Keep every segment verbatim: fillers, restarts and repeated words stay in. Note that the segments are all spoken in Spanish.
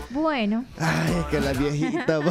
Bueno. Ay, es que la viejita.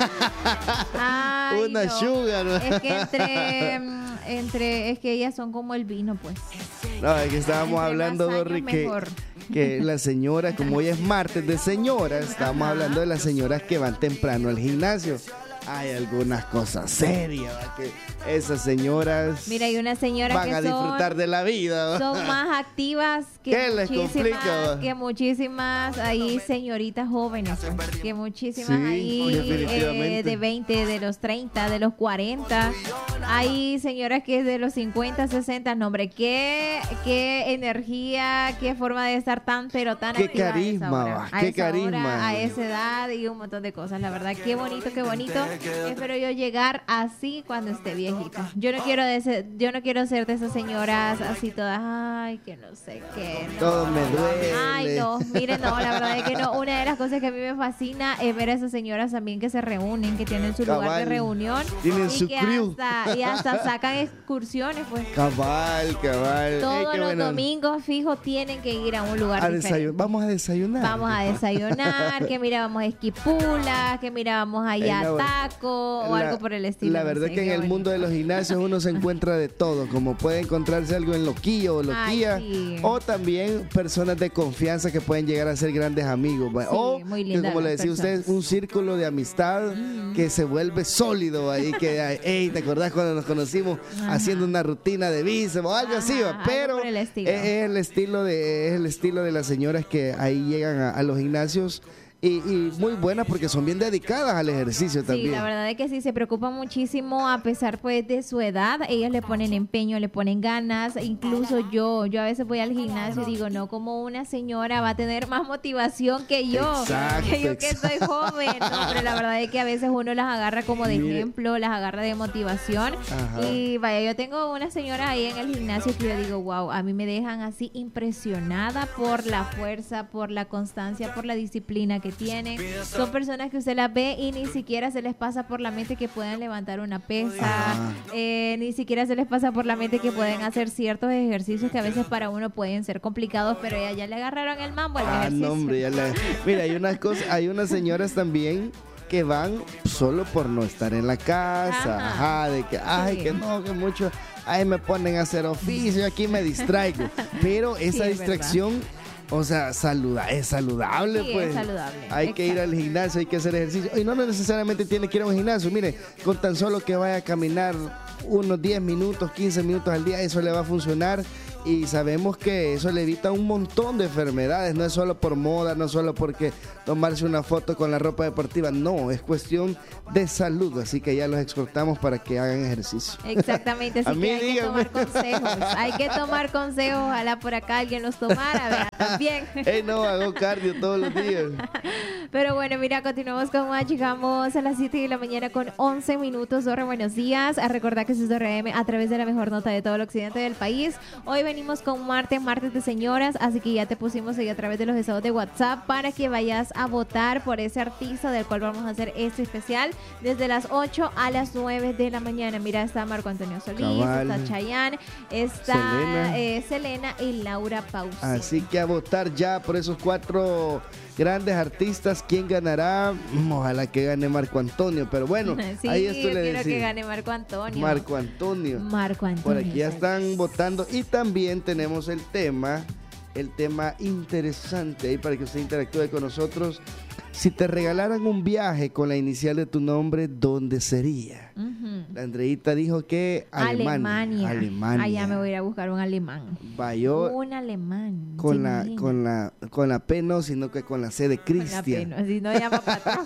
Ay, Una no. sugar, ¿no? Es que entre, entre, es que ellas son como el vino, pues. No, es que estábamos Entre hablando, más años, Dorri, que, mejor. que la señora, como hoy es martes de señoras, estábamos Ajá. hablando de las señoras que van temprano al gimnasio. Hay algunas cosas serias, ¿va? Que esas señoras Mira, hay una señora van que a son, disfrutar de la vida, ¿va? son más activas que ¿Qué les muchísimas, complica, va? que muchísimas ahí señoritas jóvenes, pues, que muchísimas Sí, ahí definitivamente. eh, de veinte, de los treinta, de los cuarenta. Hay señoras que es de los cincuenta, sesenta, no hombre, qué, qué energía, qué forma de estar tan, pero tan Qué activa a esa carisma, hora. va, A qué esa hora, carisma. a esa edad y un montón de cosas, la verdad, qué bonito, qué bonito. Espero yo llegar así cuando esté viejita. Yo no quiero de ese, yo no quiero ser de esas señoras así todas, ay, que no sé qué. No. Todo me duele. Ay, no, miren, no, la verdad es que no. Una de las cosas que a mí me fascina es ver a esas señoras también que se reúnen, que tienen su lugar de Cabal. reunión Tienen y su que crew. hasta, y hasta sacan excursiones, pues. Cabal, cabal. Todos Eh, qué los bueno. domingos fijo tienen que ir a un lugar A diferente. desayun- Vamos a desayunar. Vamos a desayunar, que mira, vamos a esquipula, que mira, vamos allá Eh, no, a taco o La- algo por el estilo. La no verdad sé, que en qué el bonito. mundo de los gimnasios uno se encuentra de todo, como puede encontrarse algo en loquillo o loquilla, Ay, sí. o también personas de confianza que pueden llegar a ser grandes amigos, ¿va? Sí, o muy que lindas como le las decía usted, personas. un círculo de amistad que se vuelve sólido ahí, que, hey, ¿te acordás cuando nos conocimos Ajá. haciendo una rutina de bíceps o algo así? Ajá, ¿va? algo Pero por el es, estilo. es el estilo de, es el estilo de las señoras que ahí llegan a, a los gimnasios. Y, y muy buenas porque son bien dedicadas al ejercicio Sí, también. la verdad es que sí, se preocupan muchísimo a pesar pues de su edad. Ellas le ponen empeño, le ponen ganas. Incluso yo, yo a veces voy al gimnasio y digo, no, como una señora va a tener más motivación que yo. Exacto, que yo que exacto. soy joven. No, pero la verdad es que a veces uno las agarra como de Mire. ejemplo, las agarra de motivación. Ajá. Y vaya, yo tengo una señora ahí en el gimnasio que yo digo, wow, a mí me dejan así impresionada por la fuerza, por la constancia, por la disciplina que tienen. Son personas que usted las ve y ni siquiera se les pasa por la mente que puedan levantar una pesa, Ah. eh, ni siquiera se les pasa por la mente que pueden hacer ciertos ejercicios que a veces para uno pueden ser complicados, pero ya, ya le agarraron el mambo al Ah, ejercicio. no, hombre, ya la... Mira, hay unas cosas, hay unas señoras también que van solo por no estar en la casa, Ajá. ajá, de que, ay, Sí. que no, que mucho, ay, me ponen a hacer oficio, aquí me distraigo. Pero esa es distracción, o sea, saluda, es saludable, Sí, es pues. saludable, Hay que ir exacto. al gimnasio, hay que hacer ejercicio. Y no necesariamente tiene que ir a un gimnasio. Mire, con tan solo que vaya a caminar unos diez minutos, quince minutos al día, eso le va a funcionar. Y sabemos que eso le evita un montón de enfermedades. No es solo por moda, no es solo porque tomarse una foto con la ropa deportiva. No, es cuestión de salud. Así que ya los exhortamos para que hagan ejercicio. Exactamente, así A mí que hay que dígame. tomar consejos. Hay que tomar consejos. Ojalá por acá alguien los tomara, vea, también. Ey, no, hago cardio todos los días. Pero bueno, mira, continuamos con más. Llegamos a las siete de la mañana con once minutos. Dorre, buenos días. A recordar que eso es Dorre M a través de la mejor nota de todo el occidente del país. Hoy venimos con martes, martes de señoras, así que ya te pusimos ahí a través de los estados de WhatsApp para que vayas a votar por ese artista del cual vamos a hacer este especial desde las ocho a las nueve de la mañana. Mira, está Marco Antonio Solís, Cabal. está Chayanne, está Selena. eh, Selena y Laura Pausini. Así que a votar ya por esos cuatro grandes artistas. ¿Quién ganará? Mm, Ojalá que gane Marco Antonio, pero bueno, Sí, ahí esto yo le quiero que decía. gane Marco Antonio. Marco Antonio. Marco Antonio. Por aquí ya están ¿sabes? votando y también tenemos el tema, el tema interesante ahí para que usted interactúe con nosotros. Si te regalaran un viaje con la inicial de tu nombre, ¿dónde sería? Ujú. La Andreita dijo que Alemania. Alemania. Alemania. Allá me voy a ir a buscar un alemán. Va, yo Un alemán. con sí, la, imagina. con la, con la P no, sino que con la C de Con la Cristian. pena, así no llama patrón.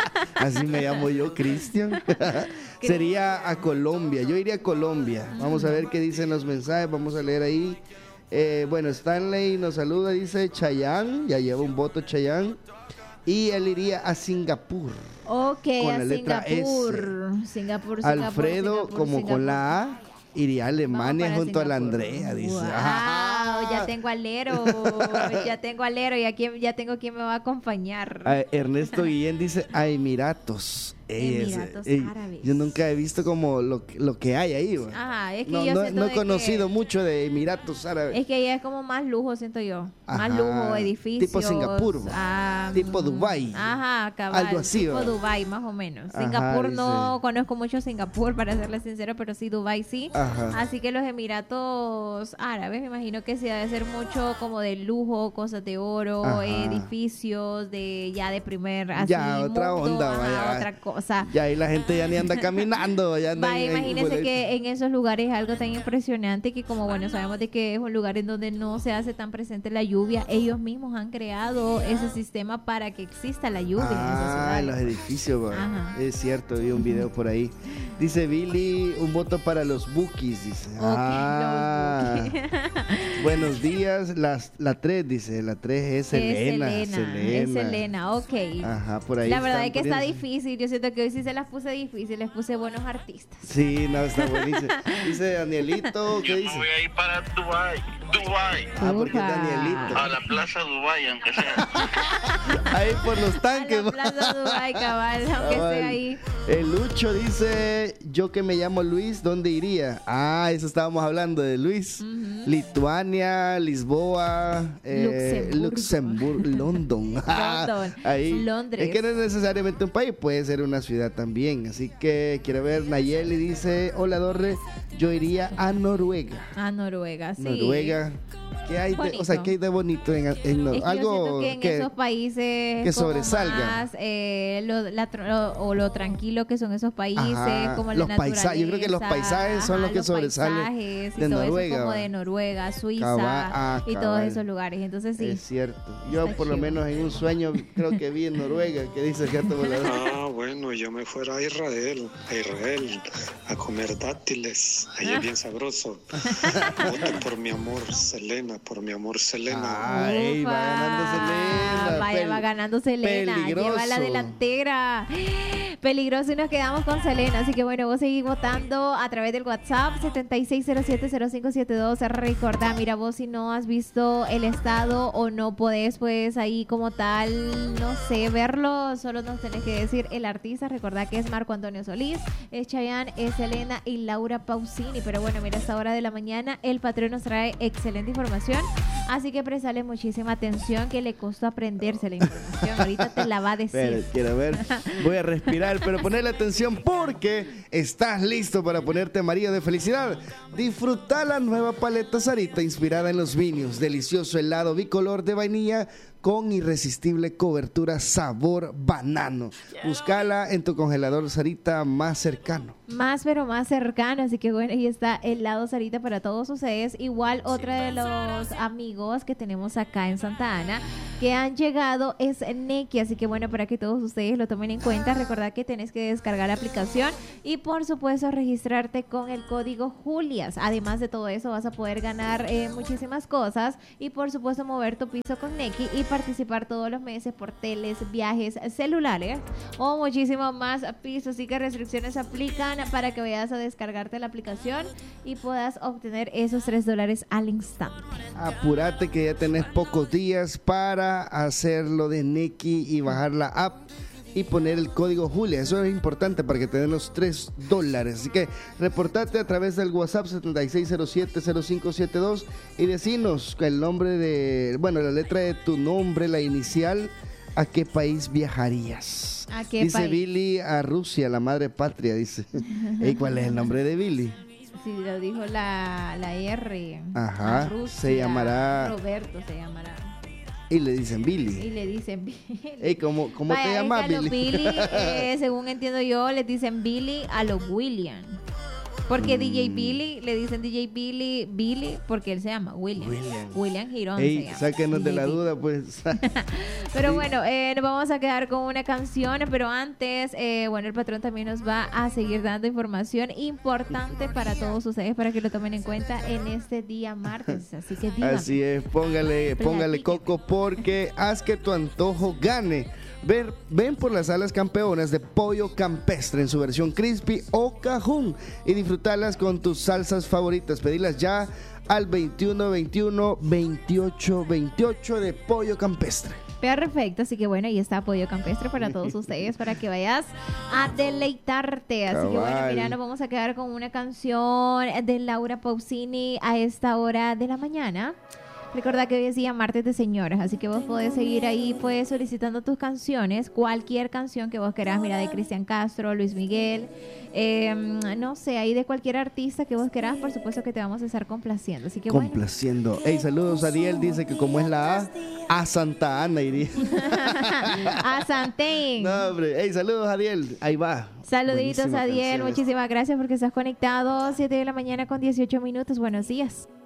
Así me llamo yo, Cristian. Sería a Colombia. Yo iría a Colombia. Vamos a ver qué dicen los mensajes. Vamos a leer ahí. Eh, bueno, Stanley nos saluda. Dice Chayanne. Ya lleva un voto Chayanne. Y él iría a Singapur. Ok, Con a la letra Singapur. Singapur. Singapur. Alfredo, Singapur, como Singapur. con la A, iría a Alemania Vamos para junto a la Singapur. Andrea. Dice. Wow, Ah. ya tengo alero. Ya tengo alero. Y aquí ya tengo quien me va a acompañar. Ah, Ernesto Guillén dice a Emiratos. Ey, Emiratos ey, Árabes. yo nunca he visto como lo, lo que hay ahí. Güey. Ajá, es que no yo no, siento no he de conocido que, mucho de Emiratos Árabes. Es que allá es como más lujo, siento yo. Ajá, Más lujo, edificios. tipo Singapur, ah, tipo Dubái. Ajá, cabal. Algo así, tipo ¿va? Dubái, más o menos. Ajá, Singapur no dice. conozco mucho Singapur, para serles sincero, pero sí Dubái sí. Ajá. Así que los Emiratos Árabes, me imagino que sí debe ser mucho como de lujo, cosas de oro, Ajá. edificios de ya de primer así, Ya, otra mundo, onda, ajá, vaya. otra cosa. Ya ahí la gente ya ni anda caminando, ya andan Va, en- imagínense en- que en esos lugares es algo tan impresionante que como bueno sabemos de que es un lugar en donde no se hace tan presente la lluvia, ellos mismos han creado ese sistema para que exista la lluvia en esas Ah, en ciudades. los edificios, va. Ajá. Es cierto, vi un video por ahí. Dice Billy, un voto para los Bookies, dice. Ok, Ah, los Bookies. buenos días, las, la tres, dice, la tres es Selena. Es Selena, es Selena, ok. Ajá, por ahí. La verdad están es que está poniendo- difícil, yo siento que hoy sí se las puse difícil, les puse buenos artistas. Sí, no, está buenísimo. Dice Danielito, ¿qué Yo me dice? voy a ir para Dubai, Dubai, Ah, porque es Ufa. Danielito. a la Plaza Dubai, aunque sea. Ahí por los A tanques. la Plaza Dubai, cabal, aunque Cabal. sea ahí. El Lucho dice, yo que me llamo Luis, ¿dónde iría? Ah, eso estábamos hablando de Luis. Lituania, Lisboa, eh, Luxemburgo. Luxemburgo, London. London, Ahí. Londres. Es que no es necesariamente un país, puede ser una ciudad también. Así que quiero ver, Nayeli dice, hola Dorre, yo iría a Noruega. A Noruega, sí. Noruega. ¿Qué hay de, o sea, Bonito. ¿qué hay de bonito en, en Nor- Es que algo yo siento que en que- esos países que es como sobresalga. más, eh, lo, la tr- lo- o lo tranquilo que son esos países, Ajá, como los la paisajes, yo creo que los naturaleza, paisajes son los que los sobresalen paisajes y de todo Noruega, eso como va. de Noruega, Suiza Cabal, ah, y todos cabal. esos lugares. Entonces sí. Es cierto. Yo Está por lo chido. menos en un sueño creo que vi en Noruega que dice gato volador. Ah, bueno, yo me fuera a Israel, a Israel, a comer dátiles. Ahí es bien sabroso. Voto por mi amor, Selena, por mi amor, Selena. Ay, va Ufa, ganando Selena. Vaya, Pel- va ganando Selena. peligroso. Lleva la delantera. Peligroso y nos quedamos con Selena. Así que bueno, vos seguís votando a través del WhatsApp setenta y seis cero siete cero cinco siete dos. Recordá, mira, vos si no has visto el estado o no podés, pues ahí como tal, no sé, verlo, solo nos tenés que decir el artista. Recordá que es Marco Antonio Solís, es Chayanne, es Selena y Laura Pausini. Pero bueno, mira, a esta hora de la mañana el patrón nos trae excelente información. Así que prestale muchísima atención, que le costó aprenderse la información. Ahorita te la va a decir. Pero, quiero ver, voy a respirar, pero ponerle atención porque estás listo para ponerte María de felicidad. Disfruta la nueva paleta Sarita inspirada en los vinos, delicioso helado bicolor de vainilla con irresistible cobertura sabor banano. Búscala en tu congelador Sarita más cercano. Más pero más cercano, así que bueno, ahí está el lado Sarita para todos ustedes. Igual otra de los amigos que tenemos acá en Santa Ana que han llegado es Neki, así que bueno, para que todos ustedes lo tomen en cuenta, recordad que tenés que descargar la aplicación y por supuesto registrarte con el código Julias. Además de todo eso vas a poder ganar eh, muchísimas cosas y por supuesto mover tu piso con Neki y participar todos los meses por teles, viajes, celulares o muchísimo más piso, así que restricciones aplican para que vayas a descargarte la aplicación y puedas obtener esos tres dólares al instante. Apúrate que ya tenés pocos días para hacerlo de Neki y bajar la app y poner el código Julia. Eso es importante para que te den los tres dólares. Así que reportate a través del WhatsApp setenta y seis cero siete cero cinco siete dos y decinos el nombre de, bueno, la letra de tu nombre, la inicial, a qué país viajarías. ¿A qué dice país? Billy, a Rusia, la madre patria, dice. ¿Y cuál es el nombre de Billy? Si lo dijo la, la R. Ajá, a Rusia, se llamará- Roberto se llamará. Y le dicen Y Billy. le dicen Billy. Ey, ¿cómo, cómo Vaya, te es que llamas, a los Billy? Billy, eh, según entiendo yo, les dicen Billy a los William. Porque D J Billy, le dicen D J Billy, Billy, porque él se llama William. William. William Girón se Ey, llama. sáquenos de D J la Billy. duda, pues. Pero Sí. bueno, eh, nos vamos a quedar con una canción, pero antes, eh, bueno, el patrón también nos va a seguir dando información importante para todos ustedes, para que lo tomen en cuenta en este día martes. Así que dígame. Así es, póngale, póngale Platíqueme. coco porque haz que tu antojo gane. Ver, ven por las alas campeonas de pollo campestre en su versión crispy o cajún y disfrutarlas con tus salsas favoritas. Pedilas ya al veintiuno veintiuno veintiocho veintiocho de pollo campestre. Perfecto, así que bueno, ahí está Apoyo Campestre para todos ustedes, para que vayas a deleitarte. Así que bueno, mira, nos vamos a quedar con una canción de Laura Pausini a esta hora de la mañana. Recuerda que hoy es día martes de señoras, así que vos podés seguir ahí pues solicitando tus canciones, cualquier canción que vos querás, mira, de Cristian Castro, Luis Miguel, eh, no sé, ahí de cualquier artista que vos querás, por supuesto que te vamos a estar complaciendo, así que complaciendo. Bueno. Hey, saludos, Ariel dice que como es la A, a Santa Ana iría. A Santín. No, hombre, hey, saludos, Ariel, ahí va. Saluditos, Ariel, muchísimas gracias porque estás conectado, siete de la mañana con dieciocho minutos, buenos días.